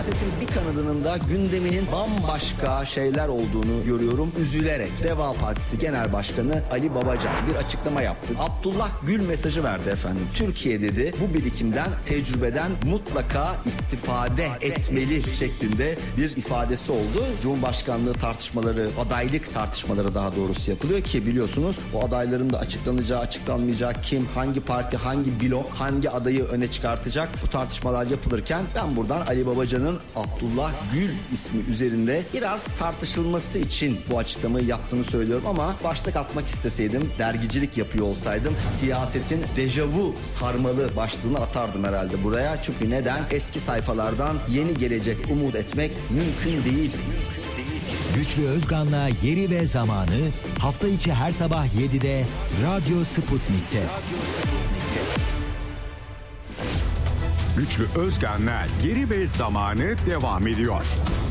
siyasetin bir kanadının da gündeminin bambaşka şeyler olduğunu görüyorum. Üzülerek Deva Partisi Genel Başkanı Ali Babacan bir açıklama yaptı. Abdullah Gül mesajı verdi efendim. Türkiye dedi bu birikimden, tecrübeden mutlaka istifade etmeli şeklinde bir ifadesi oldu. Cumhurbaşkanlığı tartışmaları, adaylık tartışmaları daha doğrusu yapılıyor ki biliyorsunuz o adayların da açıklanacağı, açıklanmayacağı, kim, hangi parti, hangi blok, hangi adayı öne çıkartacak bu tartışmalar yapılırken ben buradan Ali Babacan'ın Abdullah Gül ismi üzerinde biraz tartışılması için bu açıklamayı yaptığını söylüyorum ama başlık atmak isteseydim, dergicilik yapıyor olsaydım siyasetin dejavu sarmalı başlığını atardım herhalde buraya. Çünkü neden? Eski sayfalardan yeni gelecek umut etmek mümkün değil. Güçlü Özgan'la Yeri ve Zamanı hafta içi her sabah 7'de Radyo Sputnik'te. Güçlü Özgan'la Yeri ve Zamanı devam ediyor.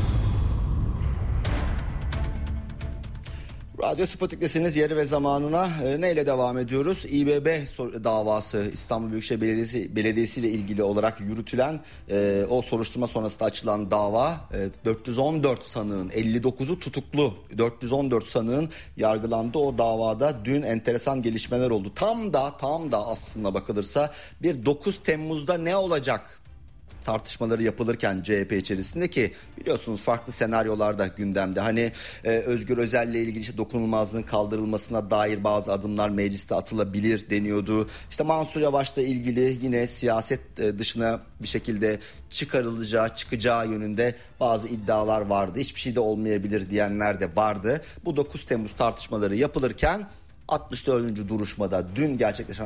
Radyo Sputnik'tesiniz. Yeri ve zamanına neyle devam ediyoruz? İBB davası, İstanbul Büyükşehir Belediyesi ile ilgili olarak yürütülen o soruşturma sonrasında açılan dava, 414 sanığın 59'u tutuklu, 414 sanığın yargılandığı o davada dün enteresan gelişmeler oldu. Tam da aslında bakılırsa bir 9 Temmuz'da ne olacak tartışmaları yapılırken CHP içerisinde, ki biliyorsunuz farklı senaryolarda gündemde. Hani Özgür Özel'le ilgili işte dokunulmazlığın kaldırılmasına dair bazı adımlar mecliste atılabilir deniyordu. İşte Mansur Yavaş'la ilgili yine siyaset dışına bir şekilde çıkacağı yönünde bazı iddialar vardı. Hiçbir şey de olmayabilir diyenler de vardı. Bu 9 Temmuz tartışmaları yapılırken 64. duruşmada, dün gerçekleşen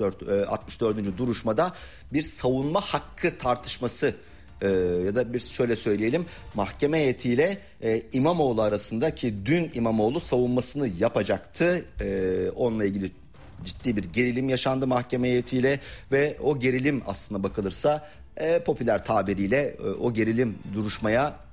64. duruşmada bir savunma hakkı tartışması ya da bir şöyle söyleyelim, mahkeme heyetiyle İmamoğlu arasında, ki dün İmamoğlu savunmasını yapacaktı. Onunla ilgili ciddi bir gerilim yaşandı mahkeme heyetiyle ve o gerilim aslına bakılırsa popüler tabiriyle o gerilim duruşmaya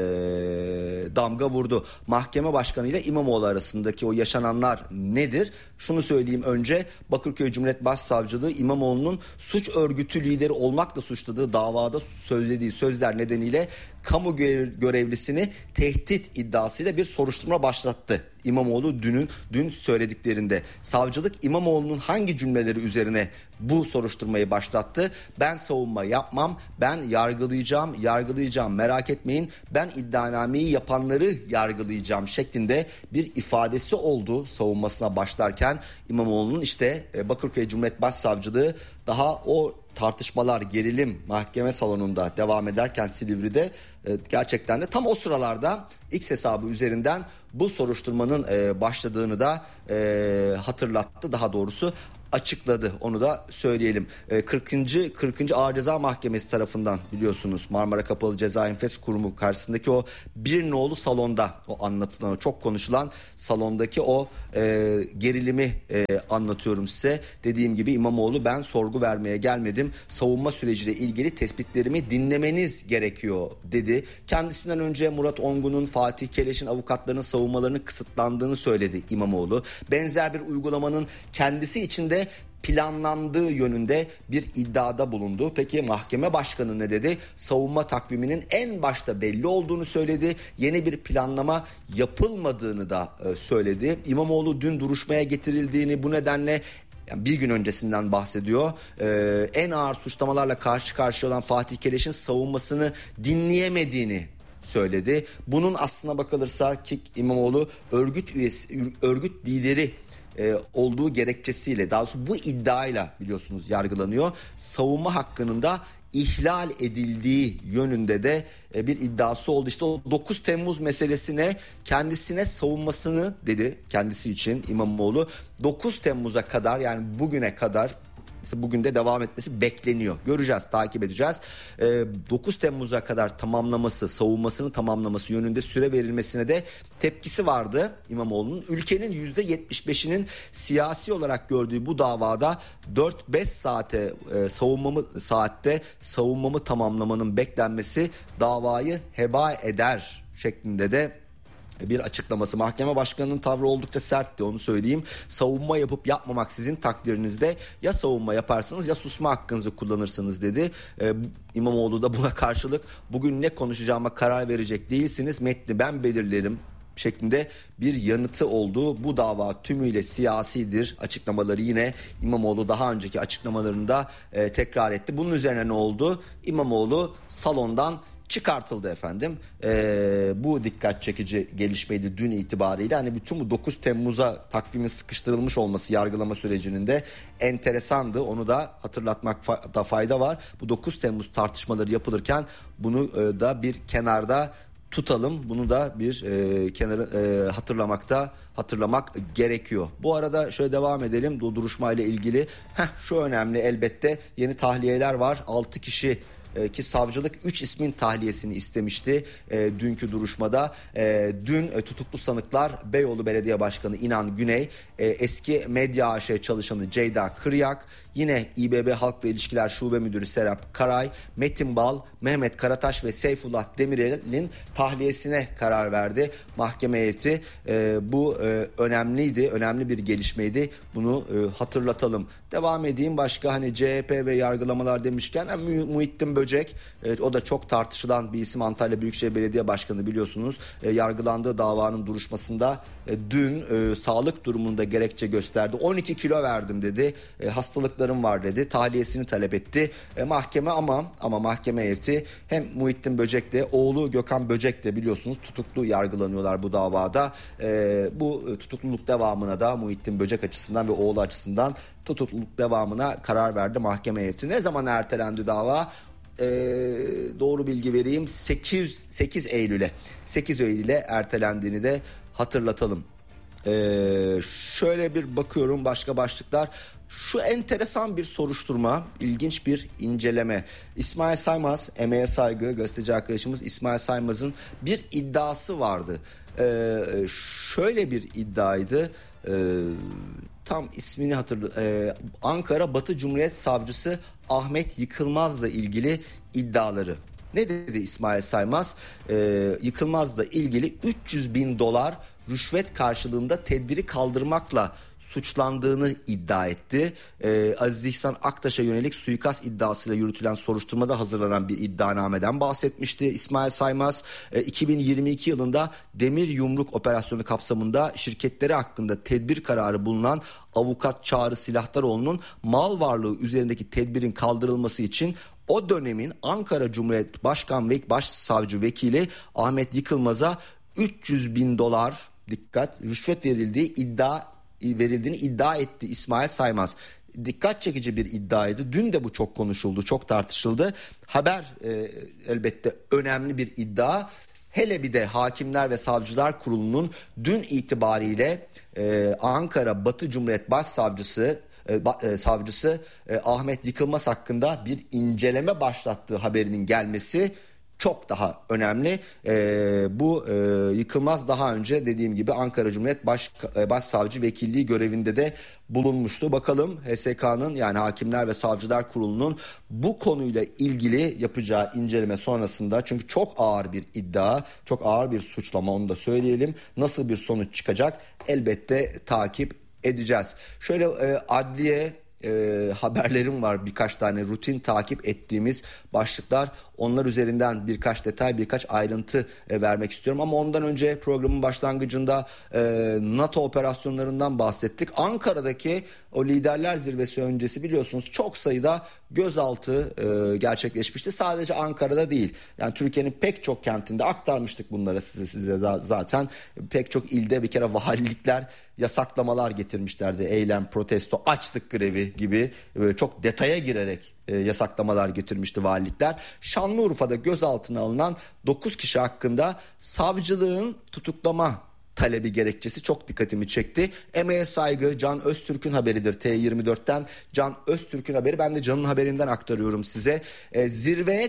damga vurdu. Mahkeme başkanı ile İmamoğlu arasındaki o yaşananlar nedir? Şunu söyleyeyim önce. Bakırköy Cumhuriyet Başsavcılığı İmamoğlu'nun suç örgütü lideri olmakla suçladığı davada söylediği sözler nedeniyle kamu görevlisini tehdit iddiasıyla bir soruşturma başlattı. İmamoğlu dün söylediklerinde savcılık İmamoğlu'nun hangi cümleleri üzerine bu soruşturmayı başlattı? Ben savunma yapmam, ben yargılayacağım, merak etmeyin, ben iddianameyi yapanları yargılayacağım şeklinde bir ifadesi oldu savunmasına başlarken İmamoğlu'nun. İşte Bakırköy Cumhuriyet Başsavcılığı daha o tartışmalar, gerilim mahkeme salonunda devam ederken Silivri'de gerçekten de tam o sıralarda X hesabı üzerinden bu soruşturmanın başladığını da hatırlattı, daha doğrusu açıkladı, onu da söyleyelim. 40. Ağır Ceza Mahkemesi tarafından biliyorsunuz Marmara Kapalı Ceza Enfes Kurumu karşısındaki o bir nolu salonda, o anlatılan, o çok konuşulan salondaki o gerilimi anlatıyorum size. Dediğim gibi İmamoğlu, ben sorgu vermeye gelmedim, savunma süreciyle ilgili tespitlerimi dinlemeniz gerekiyor dedi. Kendisinden önce Murat Ongun'un, Fatih Keleş'in avukatlarının savunmalarının kısıtlandığını söyledi İmamoğlu. Benzer bir uygulamanın kendisi içinde planlandığı yönünde bir iddiada bulundu. Peki mahkeme başkanı ne dedi? Savunma takviminin en başta belli olduğunu söyledi. Yeni bir planlama yapılmadığını da söyledi. İmamoğlu dün duruşmaya getirildiğini, bu nedenle yani bir gün öncesinden bahsediyor. En ağır suçlamalarla karşı karşıya olan Fatih Keleş'in savunmasını dinleyemediğini söyledi. Bunun aslına bakılırsa ki İmamoğlu örgüt lideri olduğu gerekçesiyle, daha doğrusu bu iddiayla biliyorsunuz yargılanıyor. Savunma hakkının da ihlal edildiği yönünde de bir iddiası oldu. İşte o 9 Temmuz meselesine, kendisine savunmasını dedi kendisi için İmamoğlu. 9 Temmuz'a kadar, yani bugüne kadar, İşte bugün de devam etmesi bekleniyor. Göreceğiz, takip edeceğiz. 9 Temmuz'a kadar tamamlaması, savunmasını tamamlaması yönünde süre verilmesine de tepkisi vardı İmamoğlu'nun. Ülkenin %75'inin siyasi olarak gördüğü bu davada 4-5 saatte savunmamı tamamlamanın beklenmesi davayı heba eder şeklinde de bir açıklaması. Mahkeme başkanının tavrı oldukça sertti, onu söyleyeyim. Savunma yapıp yapmamak sizin takdirinizde. Ya savunma yaparsınız ya susma hakkınızı kullanırsınız dedi. İmamoğlu da buna karşılık bugün ne konuşacağıma karar verecek değilsiniz. Metni ben belirlerim şeklinde bir yanıtı oldu. Bu dava tümüyle siyasidir açıklamaları yine İmamoğlu daha önceki açıklamalarında tekrar etti. Bunun üzerine ne oldu? İmamoğlu salondan çıkartıldı efendim. Bu dikkat çekici gelişmeydi dün itibariyle. Hani bütün bu 9 Temmuz'a takvimin sıkıştırılmış olması yargılama sürecinin de enteresandı. Onu da hatırlatmakta fayda var. Bu 9 Temmuz tartışmaları yapılırken bunu da bir kenarda tutalım. Bunu da bir hatırlamak gerekiyor. Bu arada şöyle devam edelim. Bu duruşmayla ilgili şu önemli, elbette yeni tahliyeler var. 6 kişi ki savcılık 3 ismin tahliyesini istemişti dünkü duruşmada. Dün tutuklu sanıklar Beyoğlu Belediye Başkanı İnan Güney, eski Medya AŞ çalışanı Ceyda Kıryak, yine İBB Halkla İlişkiler Şube Müdürü Serap Karay, Metin Bal, Mehmet Karataş ve Seyfullah Demirel'in tahliyesine karar verdi mahkeme heyeti. Bu önemliydi, önemli bir gelişmeydi. Bunu hatırlatalım. Devam edeyim. Başka hani CHP ve yargılamalar demişken Muhittin Böcek, o da çok tartışılan bir isim, Antalya Büyükşehir Belediye Başkanı biliyorsunuz. Yargılandığı davanın duruşmasında dün sağlık durumunda gerekçe gösterdi. 12 kilo verdim dedi. Hastalıklarım var dedi. Tahliyesini talep etti. Mahkeme ama mahkeme heyeti hem Muhittin Böcek'le oğlu Gökhan Böcek'le biliyorsunuz tutuklu yargılanıyorlar bu davada. Bu tutukluluk devamına da Muhittin Böcek açısından ve oğlu açısından tutukluluk devamına karar verdi mahkeme heyeti. Ne zaman ertelendi dava? Doğru bilgi vereyim, 8 Eylül'e ertelendiğini de hatırlatalım. Şöyle bir bakıyorum başka başlıklar. Şu enteresan bir soruşturma, ilginç bir inceleme. İsmail Saymaz, emeğe saygı, gazeteci arkadaşımız İsmail Saymaz'ın bir iddiası vardı. Şöyle bir iddiaydı. Tam ismini Ankara Batı Cumhuriyet Savcısı Ahmet Yıkılmaz'la ilgili iddiaları. Ne dedi İsmail Saymaz? Yıkılmaz'la ilgili $300.000 rüşvet karşılığında tedbiri kaldırmakla suçlandığını iddia etti. Aziz İhsan Aktaş'a yönelik suikast iddiasıyla yürütülen soruşturmada hazırlanan bir iddianameden bahsetmişti İsmail Saymaz. 2022 yılında Demir Yumruk operasyonu kapsamında şirketleri hakkında tedbir kararı bulunan avukat Çağrı Silahdaroğlu'nun mal varlığı üzerindeki tedbirin kaldırılması için o dönemin Ankara Cumhuriyet Başkan ve Başsavcı Vekili Ahmet Yıkılmaz'a $300.000 dikkat rüşvet verildiğini iddia etti İsmail Saymaz. Dikkat çekici bir iddiaydı. Dün de bu çok konuşuldu, çok tartışıldı. Haber elbette önemli bir iddia. Hele bir de Hakimler ve Savcılar Kurulu'nun dün itibariyle Ankara Batı Cumhuriyet Başsavcısı savcısı Ahmet Yıkılmaz hakkında bir inceleme başlattığı haberinin gelmesi çok daha önemli. Bu Yıkılmaz daha önce dediğim gibi Ankara Cumhuriyet Başsavcı Vekilliği görevinde de bulunmuştu. Bakalım HSK'nın yani Hakimler ve Savcılar Kurulu'nun bu konuyla ilgili yapacağı inceleme sonrasında, çünkü çok ağır bir iddia, çok ağır bir suçlama, onu da söyleyelim. Nasıl bir sonuç çıkacak elbette takip edeceğiz. Şöyle adliye haberlerim var, birkaç tane rutin takip ettiğimiz başlıklar. Onlar üzerinden birkaç detay, birkaç ayrıntı vermek istiyorum. Ama ondan önce programın başlangıcında NATO operasyonlarından bahsettik. Ankara'daki o liderler zirvesi öncesi biliyorsunuz çok sayıda gözaltı gerçekleşmişti. Sadece Ankara'da değil. Yani Türkiye'nin pek çok kentinde aktarmıştık bunları size zaten. Pek çok ilde bir kere valilikler yasaklamalar getirmişlerdi. Eylem, protesto, açlık grevi gibi çok detaya girerek yasaklamalar getirmişti valilikler. Şanlıurfa'da gözaltına alınan 9 kişi hakkında savcılığın tutuklama talebi gerekçesi çok dikkatimi çekti. Emeğe saygı, Can Öztürk'ün haberidir T24'ten. Can Öztürk'ün haberi, ben de Can'ın haberinden aktarıyorum size. Zirveye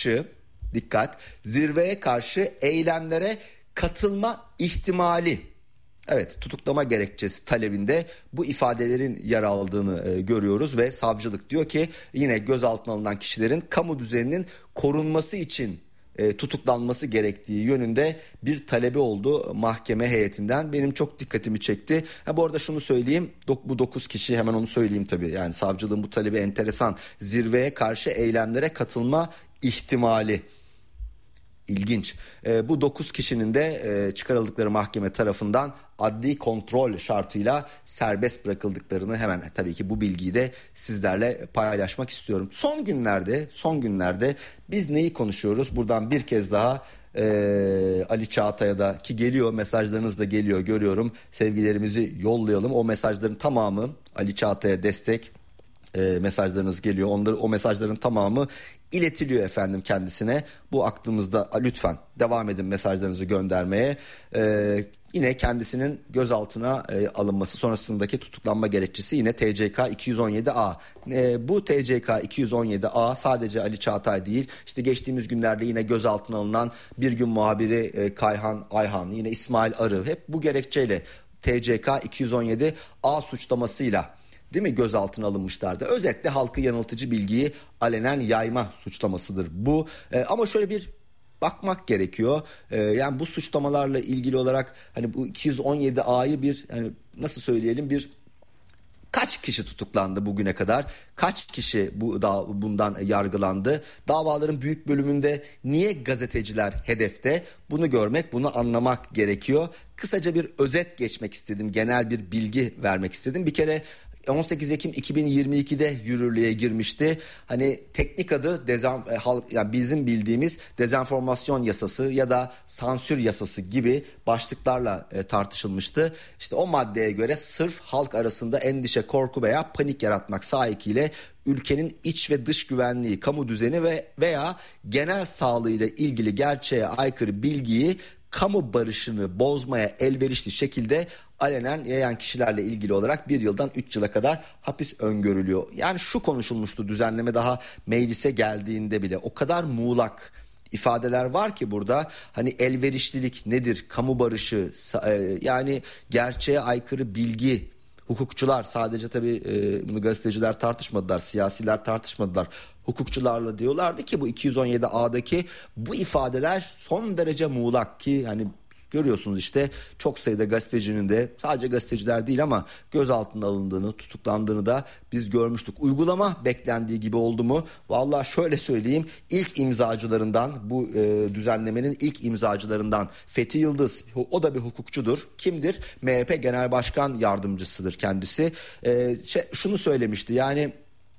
karşı eylemlere katılma ihtimali. Evet, tutuklama gerekçesi talebinde bu ifadelerin yer aldığını görüyoruz ve savcılık diyor ki yine gözaltına alınan kişilerin kamu düzeninin korunması için tutuklanması gerektiği yönünde bir talebi oldu mahkeme heyetinden. Benim çok dikkatimi çekti. Bu arada şunu söyleyeyim, bu 9 kişi, hemen onu söyleyeyim tabii. Yani savcılığın bu talebi enteresan. Zirveye karşı eylemlere katılma ihtimali. İlginç. Bu 9 kişinin de çıkarıldıkları mahkeme tarafından adli kontrol şartıyla serbest bırakıldıklarını hemen tabii ki bu bilgiyi de sizlerle paylaşmak istiyorum. Son günlerde biz neyi konuşuyoruz? Buradan bir kez daha Ali Çağatay'a da, ki geliyor, mesajlarınız da geliyor, görüyorum, sevgilerimizi yollayalım. O mesajların tamamı Ali Çağatay'a destek mesajlarınız geliyor. O mesajların tamamı iletiliyor efendim kendisine. Bu aklımızda, lütfen devam edin mesajlarınızı göndermeye. Yine kendisinin gözaltına alınması sonrasındaki tutuklanma gerekçesi yine TCK 217A. Bu TCK 217A sadece Ali Çağatay değil, işte geçtiğimiz günlerde yine gözaltına alınan Bir Gün muhabiri Kayhan Ayhan, yine İsmail Arı, hep bu gerekçeyle TCK 217A suçlamasıyla, değil mi, gözaltına alınmışlardı. Özetle halkı yanıltıcı bilgiyi alenen yayma suçlamasıdır bu. Ama şöyle bir bakmak gerekiyor. Yani bu suçlamalarla ilgili olarak hani bu 217A'yı bir, hani nasıl söyleyelim, bir kaç kişi tutuklandı bugüne kadar? Kaç kişi bundan yargılandı? Davaların büyük bölümünde niye gazeteciler hedefte? Bunu görmek, bunu anlamak gerekiyor. Kısaca bir özet geçmek istedim. Genel bir bilgi vermek istedim. Bir kere 18 Ekim 2022'de yürürlüğe girmişti. Hani teknik adı yani bizim bildiğimiz dezenformasyon yasası ya da sansür yasası gibi başlıklarla tartışılmıştı. İşte o maddeye göre sırf halk arasında endişe, korku veya panik yaratmak sahikiyle ülkenin iç ve dış güvenliği, kamu düzeni veya genel sağlığıyla ilgili gerçeğe aykırı bilgiyi kamu barışını bozmaya elverişli şekilde alenen yayan kişilerle ilgili olarak 1 yıldan 3 yıla kadar hapis öngörülüyor. Yani şu konuşulmuştu düzenleme daha meclise geldiğinde bile, o kadar muğlak ifadeler var ki burada. Hani elverişlilik nedir? Kamu barışı, yani gerçeğe aykırı bilgi. Hukukçular, sadece tabii bunu gazeteciler tartışmadılar, siyasiler tartışmadılar. Hukukçularla diyorlardı ki bu 217A'daki bu ifadeler son derece muğlak, ki hani görüyorsunuz işte çok sayıda gazetecinin de, sadece gazeteciler değil ama gözaltına alındığını, tutuklandığını da biz görmüştük. Uygulama beklendiği gibi oldu mu? Vallahi şöyle söyleyeyim, ilk imzacılarından, bu düzenlemenin ilk imzacılarından Fethi Yıldız, o da bir hukukçudur. Kimdir? MHP Genel Başkan Yardımcısıdır kendisi. Şunu söylemişti, yani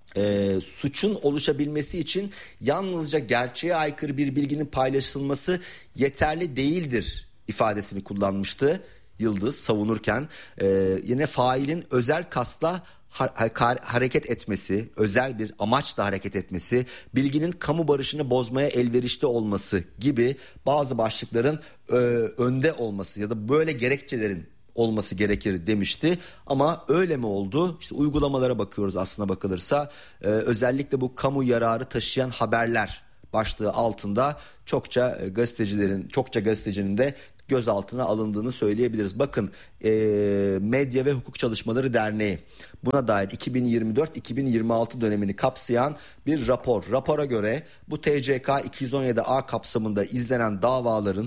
suçun oluşabilmesi için yalnızca gerçeğe aykırı bir bilginin paylaşılması yeterli değildir ifadesini kullanmıştı Yıldız savunurken. Yine failin özel kasla hareket etmesi, özel bir amaçla hareket etmesi, bilginin kamu barışını bozmaya elverişli olması gibi bazı başlıkların önde olması ya da böyle gerekçelerin olması gerekir demişti. Ama öyle mi oldu? İşte uygulamalara bakıyoruz aslına bakılırsa. Özellikle bu kamu yararı taşıyan haberler başlığı altında çokça gazetecinin de gözaltına alındığını söyleyebiliriz. Bakın, Medya ve Hukuk Çalışmaları Derneği buna dair 2024-2026 dönemini kapsayan bir rapor. Rapora göre bu TCK 217A kapsamında izlenen davaların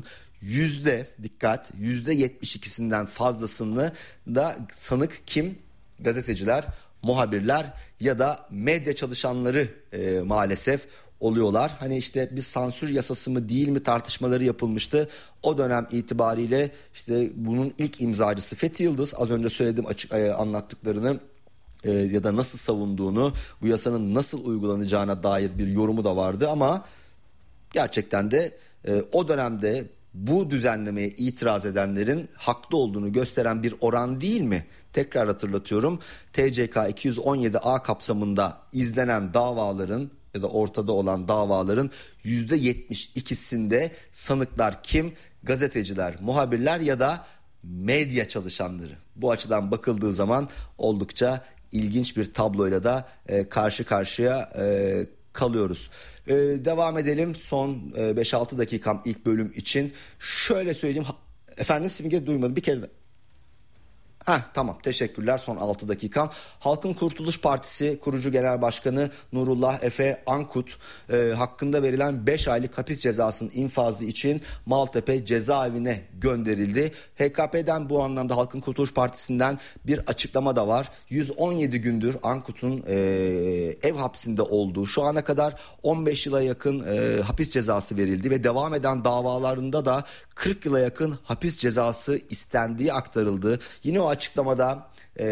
%72'sinden fazlasını da sanık kim? Gazeteciler, muhabirler ya da medya çalışanları maalesef oluyorlar. Hani işte bir sansür yasası mı değil mi tartışmaları yapılmıştı. O dönem itibariyle işte bunun ilk imzacısı Fethi Yıldız, az önce söyledim anlattıklarını ya da nasıl savunduğunu, bu yasanın nasıl uygulanacağına dair bir yorumu da vardı ama gerçekten de o dönemde bu düzenlemeye itiraz edenlerin haklı olduğunu gösteren bir oran değil mi? Tekrar hatırlatıyorum. TCK 217A kapsamında izlenen davaların ya da ortada olan davaların %72'sinde sanıklar kim? Gazeteciler, muhabirler ya da medya çalışanları. Bu açıdan bakıldığı zaman oldukça ilginç bir tabloyla da karşı karşıya kalıyoruz. Devam edelim son 5-6 dakikam ilk bölüm için. Şöyle söyleyeyim. Efendim Simge, duymadım bir kere de. Tamam, teşekkürler, son 6 dakikam. Halkın Kurtuluş Partisi kurucu genel başkanı Nurullah Efe Ankut hakkında verilen 5 aylık hapis cezasının infazı için Maltepe cezaevine gönderildi. HKP'den bu anlamda Halkın Kurtuluş Partisi'nden bir açıklama da var. 117 gündür Ankut'un ev hapsinde olduğu, şu ana kadar 15 yıla yakın hapis cezası verildi ve devam eden davalarında da 40 yıla yakın hapis cezası istendiği aktarıldı. Yine o açıklamada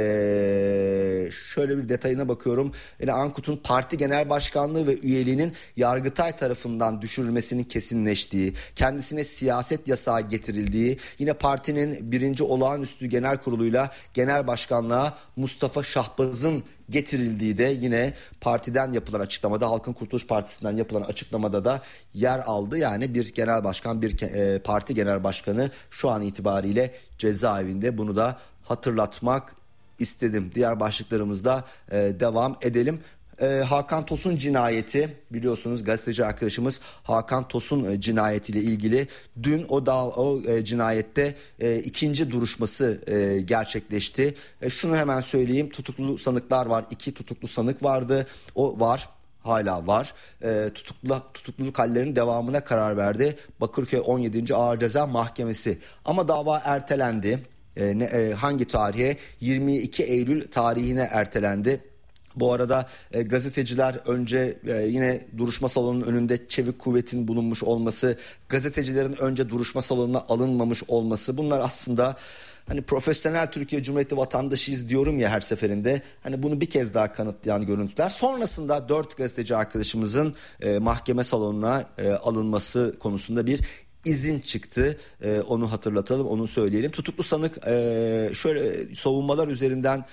şöyle bir detayına bakıyorum. Yani Ankut'un parti genel başkanlığı ve üyeliğinin Yargıtay tarafından düşürülmesinin kesinleştiği, kendisine siyaset yasağı getirildiği, yine partinin 1. Olağanüstü Genel Kurulu'yla genel başkanlığa Mustafa Şahbaz'ın getirildiği de yine partiden yapılan açıklamada, Halkın Kurtuluş Partisi'nden yapılan açıklamada da yer aldı. Yani bir genel başkan, bir parti genel başkanı şu an itibariyle cezaevinde, bunu da hatırlatmak istedim. Diğer başlıklarımızda devam edelim. Hakan Tosun cinayeti, biliyorsunuz gazeteci arkadaşımız Hakan Tosun cinayetiyle ilgili dün o cinayette ikinci duruşması gerçekleşti. Şunu hemen söyleyeyim, tutuklu sanıklar var, 2 tutuklu sanık vardı, o var. Hala var. Tutukluluk hallerinin devamına karar verdi Bakırköy 17. Ağır Ceza Mahkemesi. Ama dava ertelendi. Hangi tarihe? 22 Eylül tarihine ertelendi. Bu arada gazeteciler önce yine duruşma salonunun önünde çevik kuvvetin bulunmuş olması, gazetecilerin önce duruşma salonuna alınmamış olması, bunlar aslında hani profesyonel Türkiye Cumhuriyeti vatandaşıyız diyorum ya her seferinde. Hani bunu bir kez daha kanıtlayan görüntüler. Sonrasında 4 gazeteci arkadaşımızın mahkeme salonuna alınması konusunda bir izin çıktı. Onu hatırlatalım, onu söyleyelim. Tutuklu sanık şöyle savunmalar üzerinden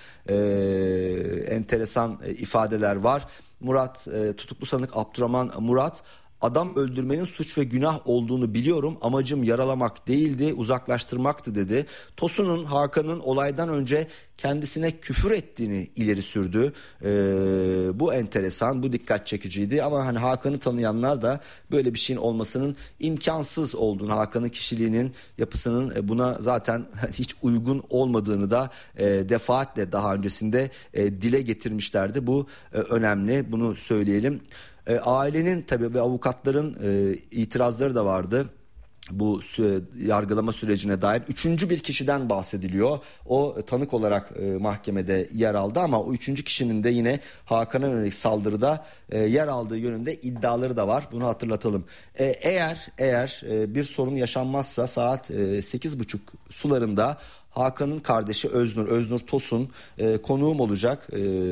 enteresan ifadeler var. Tutuklu sanık Abdurrahman Murat, adam öldürmenin suç ve günah olduğunu biliyorum. Amacım yaralamak değildi, uzaklaştırmaktı dedi. Tosun'un, Hakan'ın olaydan önce kendisine küfür ettiğini ileri sürdü. Bu enteresan, bu dikkat çekiciydi. Ama hani Hakan'ı tanıyanlar da böyle bir şeyin olmasının imkansız olduğunu, Hakan'ın kişiliğinin, yapısının buna zaten hiç uygun olmadığını da defaatle daha öncesinde dile getirmişlerdi. Bu önemli, bunu söyleyelim. Ailenin tabii ve avukatların itirazları da vardı. Bu yargılama sürecine dair 3. bir kişiden bahsediliyor. O tanık olarak mahkemede yer aldı ama o 3. kişinin de yine Hakan'a yönelik saldırıda yer aldığı yönünde iddiaları da var. Bunu hatırlatalım. Eğer bir sorun yaşanmazsa saat 8.30 sularında Hakan'ın kardeşi Öznur Tosun konuğum olacak.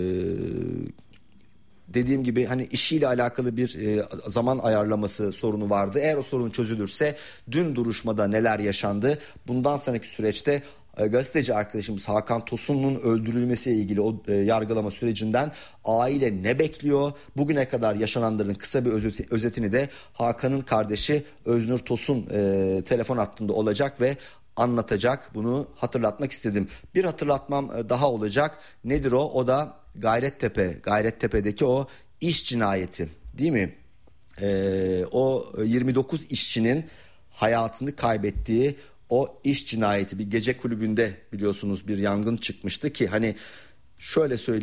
Dediğim gibi hani işiyle alakalı bir zaman ayarlaması sorunu vardı. Eğer o sorun çözülürse dün duruşmada neler yaşandı, bundan sonraki süreçte gazeteci arkadaşımız Hakan Tosun'un öldürülmesiyle ilgili o yargılama sürecinden aile ne bekliyor? Bugüne kadar yaşananların kısa bir özetini de Hakan'ın kardeşi Öznur Tosun telefon hattında olacak ve anlatacak. Bunu hatırlatmak istedim. Bir hatırlatmam daha olacak. Nedir o? O da Gayrettepe'deki o iş cinayeti, değil mi? O 29 işçinin hayatını kaybettiği o iş cinayeti, bir gece kulübünde biliyorsunuz bir yangın çıkmıştı ki hani şöyle söyleyeyim.